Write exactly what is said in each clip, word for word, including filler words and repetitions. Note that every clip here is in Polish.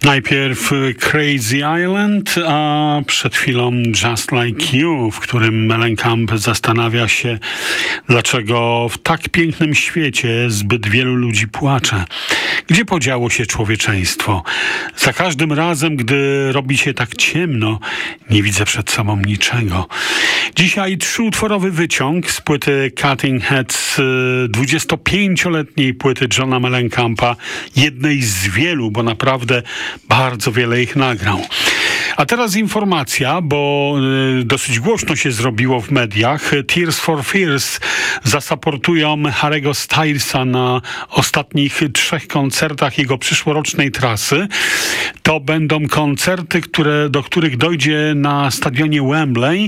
Najpierw Crazy Island, a przed chwilą Just Like You, w którym Mellencamp zastanawia się, dlaczego w tak pięknym świecie zbyt wielu ludzi płacze. Gdzie podziało się człowieczeństwo? Za każdym razem, gdy robi się tak ciemno, nie widzę przed sobą niczego. Dzisiaj trzyutworowy wyciąg z płyty Cutting Heads, dwudziestopięcioletniej płyty Johna Mellencampa, jednej z wielu, bo naprawdę bardzo wiele ich nagrał. A teraz informacja, bo y, dosyć głośno się zrobiło w mediach. Tears for Fears zasaportują Harry'ego Stylesa na ostatnich trzech koncertach jego przyszłorocznej trasy. To będą koncerty, które, do których dojdzie na stadionie Wembley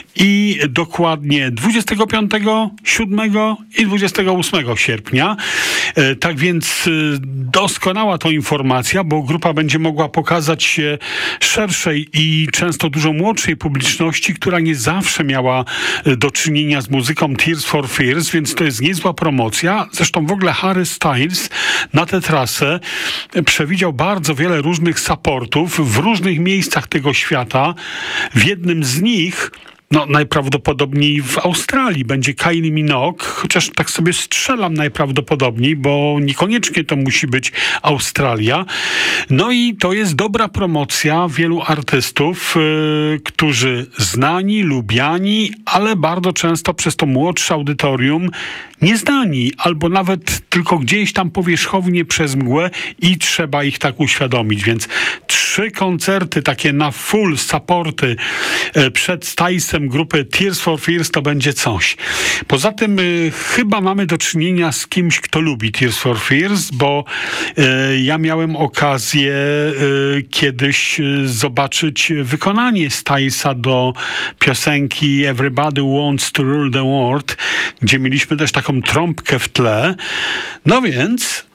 i dokładnie dwudziestego piątego, siódmego i dwudziestego ósmego sierpnia. Y, tak więc y, doskonała to informacja, bo grupa będzie mogła pokazać się szerszej i często dużo młodszej publiczności, która nie zawsze miała do czynienia z muzyką Tears for Fears, więc to jest niezła promocja. Zresztą w ogóle Harry Styles na tę trasę przewidział bardzo wiele różnych supportów w różnych miejscach tego świata. W jednym z nich, no najprawdopodobniej w Australii, będzie Kylie Minogue, chociaż tak sobie strzelam najprawdopodobniej, bo niekoniecznie to musi być Australia. No i to jest dobra promocja wielu artystów, yy, którzy znani, lubiani, ale bardzo często przez to młodsze audytorium nieznani, albo nawet tylko gdzieś tam powierzchownie przez mgłę i trzeba ich tak uświadomić. Więc trzy koncerty takie na full supporty yy, przed Stylesem grupy Tears for Fears to będzie coś. Poza tym y, chyba mamy do czynienia z kimś, kto lubi Tears for Fears, bo y, ja miałem okazję y, kiedyś y, zobaczyć wykonanie Stylesa do piosenki Everybody Wants to Rule the World, gdzie mieliśmy też taką trąbkę w tle. No więc